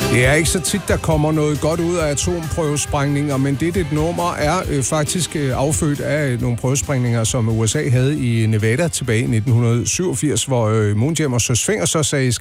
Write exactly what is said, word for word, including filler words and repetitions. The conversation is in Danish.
Det er ikke så tit, der kommer noget godt ud af atomprøvesprængninger, men dette nummer er øh, faktisk øh, affødt af nogle prøvesprængninger, som U S A havde i Nevada tilbage i nitten syvogfirs, hvor øh, Moonjam og Søs Fenger så sagde,